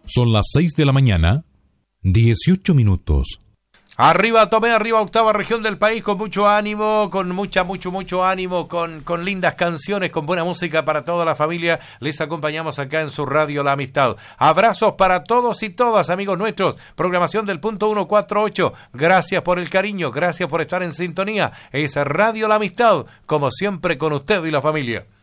Son las 6 de la mañana, 18 minutos. Arriba Tomé, arriba octava región del país, con mucho ánimo, con mucho ánimo, con lindas canciones, con buena música para toda la familia. Les acompañamos acá en su radio La Amistad. Abrazos para todos y todas, amigos nuestros. Programación del punto 148. Gracias por el cariño, gracias por estar en sintonía. Es Radio La Amistad, como siempre con usted y la familia.